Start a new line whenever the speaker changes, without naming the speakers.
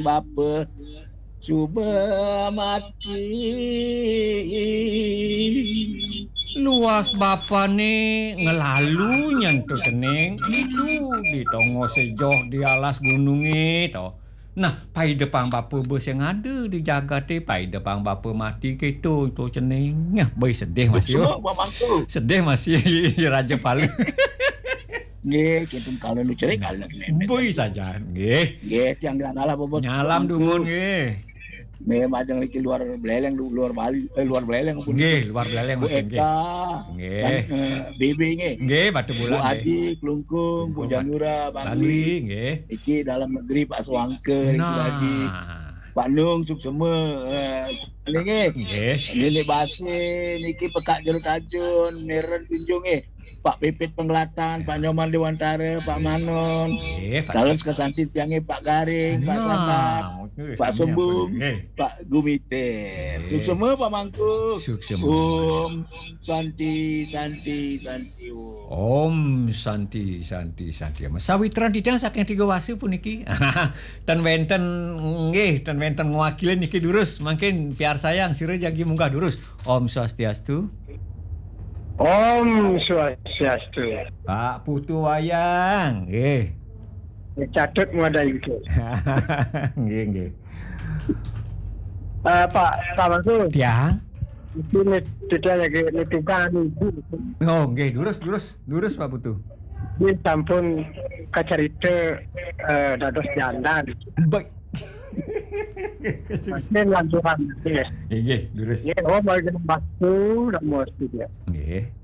bapa cuba mati.
Luas bapa ni ngelalu nyentuh cening itu di tongo sejoh di alas gunung itu. Nah, pai depan bapa bos yang ada dijaga te pai depan bapa mati gitu tu cening. Ngah boy sedih masih yo.
Semua pamangku.
Sedih masih Raja Palu.
Nggih, kita kalau lu cerik
Nah,
kalau
boy saja nggih.
nggih tiang ngalah bobot.
Nyalam dumun nggih.
Nggih majeng iki luar Beleleng luar Bali luar Beleleng pun.
Nggih, luar Beleleng
Bu
makin nggih.
Eka,
Nggih.
Bibi nggih.
Nggih, batu
Bu
bulan nggih.
Adi, Klungkung, Bu Janura,
Bangli nggih.
Iki dalam negeri Pak Swangke, Iki lagi. Pak Nung Suksema, nggih.
Nggih.
Nini Basi, niki Pekak Jeruk Ajun, Neren Tunjung Pak Pipit Penglatan, Pak Nyoman Dewantara, Pak Manon, Calon Kesanti Tiange Pak Garing, Pak Sanak, Pak Sembung, Pak Gumite. Suksema Pak Mangku. Om Santi.
Om Santi. Mas sawitran didang saking tiga wasi puniki. Ten wenten ngwakilin niki durus mangkin biar sayang sira jagi munggah durus. Om Swastiastu.
Om Swastiastu.
Pak Putu Wayang, nggih.
Catut muada itu.
Nggih.
Pak Mangku.
Tiang.
Ini tidak lagi nitikan itu.
Oh, nggih, durus Pak Putu.
Ini sampun kacarita dados janda.
Baik.
Ini lanjutan.
Nggih, durus.
Nggih, bagi waktu dan mau dia.
Nggih.